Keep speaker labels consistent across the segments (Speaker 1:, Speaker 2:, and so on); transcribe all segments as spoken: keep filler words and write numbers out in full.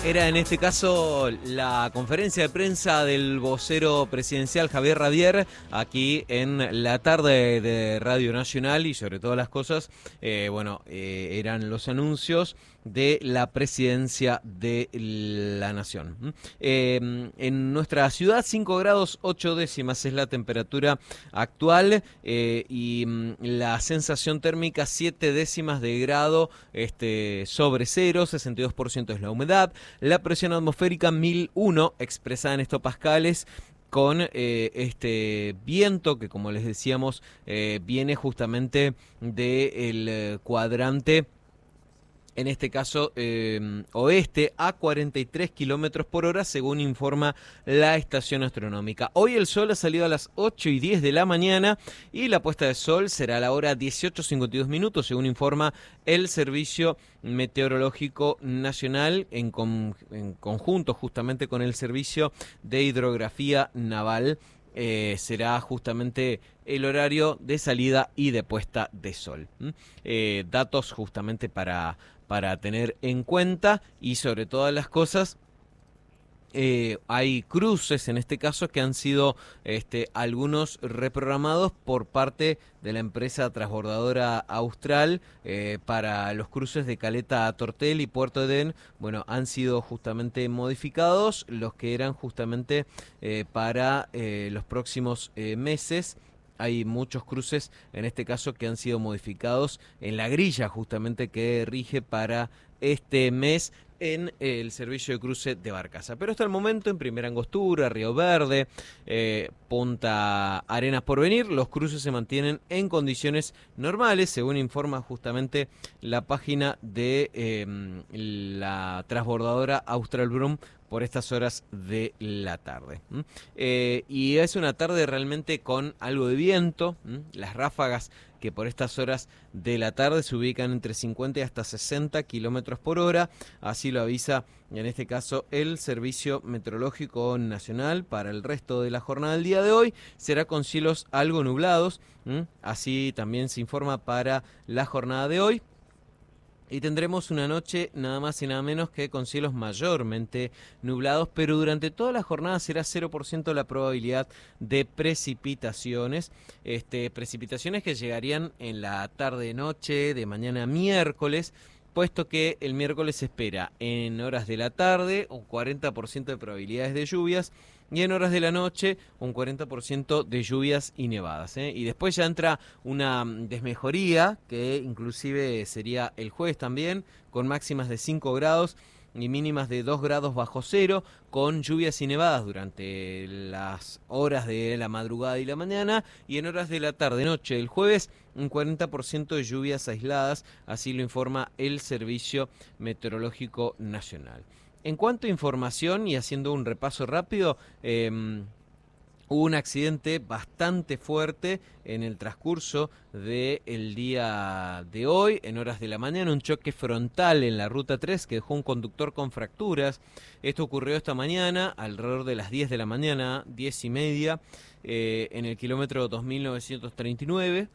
Speaker 1: Era en este caso la conferencia de prensa del vocero presidencial Javier Radier, aquí en la tarde de Radio Nacional, y sobre todas las cosas, eh, bueno, eh, eran los anuncios de la presidencia de la Nación. Eh, en nuestra ciudad, cinco grados ocho décimas es la temperatura actual, eh, y la sensación térmica siete décimas de grado este, sobre cero, sesenta y dos por ciento es la humedad. La presión atmosférica mil uno, expresada en hectopascales, con eh, este viento que, como les decíamos, eh, viene justamente del eh, cuadrante, en este caso eh, oeste, a cuarenta y tres kilómetros por hora, según informa la estación astronómica. Hoy el sol ha salido a las ocho y diez de la mañana y la puesta de sol será a la hora dieciocho cincuenta y dos minutos, según informa el Servicio Meteorológico Nacional, en, con, en conjunto justamente con el Servicio de Hidrografía Naval. Eh, será justamente el horario de salida y de puesta de sol. ¿Mm? Eh, datos justamente para, para tener en cuenta, y sobre todas las cosas, Eh, hay cruces en este caso que han sido este, algunos reprogramados por parte de la empresa transbordadora Austral eh, para los cruces de Caleta a Tortel y Puerto Edén. Bueno, han sido justamente modificados los que eran justamente eh, para eh, los próximos eh, meses. Hay muchos cruces en este caso que han sido modificados en la grilla justamente que rige para este mes en el servicio de cruce de Barcaza. Pero hasta el momento, en Primera Angostura, Río Verde, eh, Punta Arenas Porvenir, los cruces se mantienen en condiciones normales, según informa justamente la página de eh, la transbordadora Austral Brum por estas horas de la tarde. ¿Mm? Eh, y es una tarde realmente con algo de viento. ¿Mm? Las ráfagas que por estas horas de la tarde se ubican entre cincuenta y hasta sesenta kilómetros por hora. Así lo avisa en este caso el Servicio Meteorológico Nacional. Para el resto de la jornada del día de hoy será con cielos algo nublados. ¿Mm? Así también se informa para la jornada de hoy. Y tendremos una noche nada más y nada menos que con cielos mayormente nublados, pero durante toda la jornada será cero por ciento la probabilidad de precipitaciones. Este, precipitaciones que llegarían en la tarde-noche de mañana miércoles, puesto que el miércoles se espera en horas de la tarde un cuarenta por ciento de probabilidades de lluvias, y en horas de la noche un cuarenta por ciento de lluvias y nevadas, ¿eh? Y después ya entra una desmejoría, que inclusive sería el jueves también, con máximas de cinco grados y mínimas de dos grados bajo cero, con lluvias y nevadas durante las horas de la madrugada y la mañana, y en horas de la tarde-noche del jueves un cuarenta por ciento de lluvias aisladas, así lo informa el Servicio Meteorológico Nacional. En cuanto a información, y haciendo un repaso rápido, eh, hubo un accidente bastante fuerte en el transcurso del día de hoy, en horas de la mañana, un choque frontal en la ruta tres que dejó un conductor con fracturas. Esto ocurrió esta mañana, alrededor de las diez de la mañana, diez y media, eh, en el kilómetro dos mil novecientos treinta y nueve,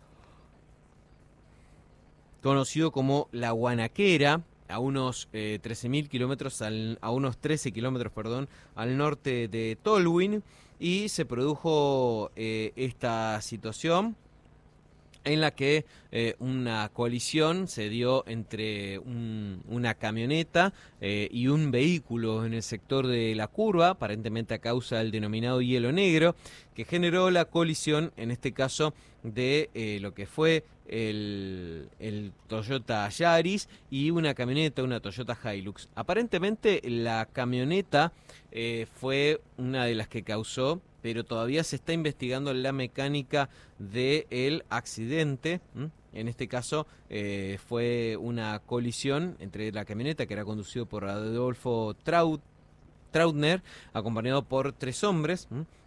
Speaker 1: conocido como La Guanaquera, a unos eh, trece mil kilómetros, al, a unos trece kilómetros, perdón, al norte de Tolwyn, y se produjo eh, esta situación en la que eh, una colisión se dio entre un, una camioneta eh, y un vehículo en el sector de la curva, aparentemente a causa del denominado hielo negro, que generó la colisión, en este caso, de eh, lo que fue el, el Toyota Yaris y una camioneta, una Toyota Hilux. Aparentemente la camioneta eh, fue una de las que causó, pero todavía se está investigando la mecánica del accidente. ¿Mm? En este caso eh, fue una colisión entre la camioneta, que era conducido por Adolfo Traut, Trautner, acompañado por tres hombres, ¿m?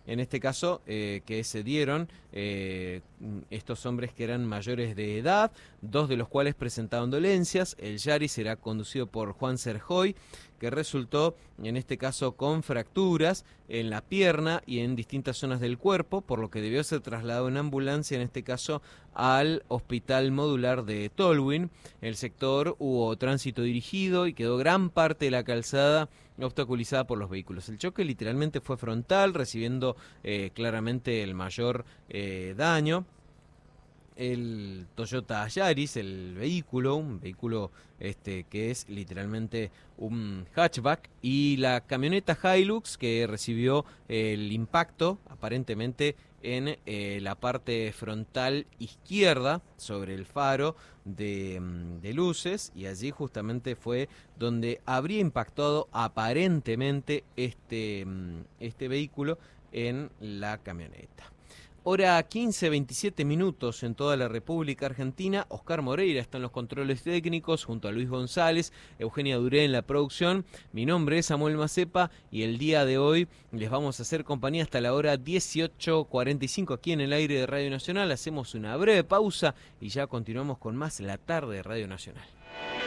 Speaker 1: en este caso, eh, que se dieron eh, estos hombres que eran mayores de edad, dos de los cuales presentaban dolencias. El Yaris será conducido por Juan Serjoy, que resultó en este caso con fracturas en la pierna y en distintas zonas del cuerpo, por lo que debió ser trasladado en ambulancia, en este caso al Hospital Modular de Tolwyn. En el sector hubo tránsito dirigido y quedó gran parte de la calzada obstaculizada por los vehículos. El choque literalmente fue frontal, recibiendo eh, claramente el mayor eh, daño. El Toyota Yaris, el vehículo, un vehículo este que es literalmente un hatchback, y la camioneta Hilux, que recibió el impacto aparentemente en eh, la parte frontal izquierda sobre el faro de, de luces, y allí justamente fue donde habría impactado aparentemente este, este vehículo en la camioneta. Hora quince, veintisiete minutos en toda la República Argentina. Oscar Moreira está en los controles técnicos junto a Luis González, Eugenia Duré en la producción. Mi nombre es Samuel Macepa y el día de hoy les vamos a hacer compañía hasta la hora dieciocho cuarenta y cinco aquí en el aire de Radio Nacional. Hacemos una breve pausa y ya continuamos con más La Tarde de Radio Nacional.